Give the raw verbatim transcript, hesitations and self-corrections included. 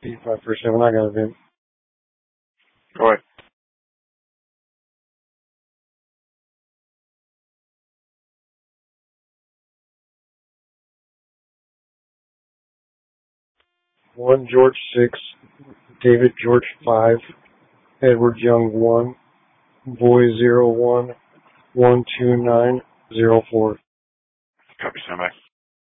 eight five four seven, I got it, man. Go ahead. One George six, David George five, Edward Young one, Boy zero one, one two nine zero four. Copy, standby.